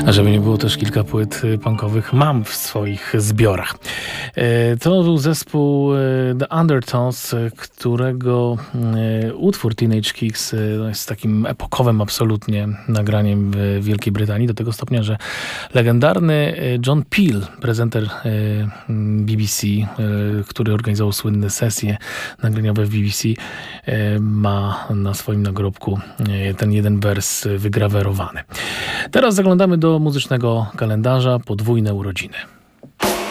A żeby nie było, też kilka płyt punkowych mam w swoich zbiorach. To był zespół The Undertones, którego utwór Teenage Kicks jest takim epokowym absolutnie nagraniem w Wielkiej Brytanii, do tego stopnia, że legendarny John Peel, prezenter BBC, który organizował słynne sesje nagraniowe w BBC, ma na swoim nagrobku ten jeden wers wygrawerowany. Teraz zaglądamy do muzycznego kalendarza. Podwójne urodziny.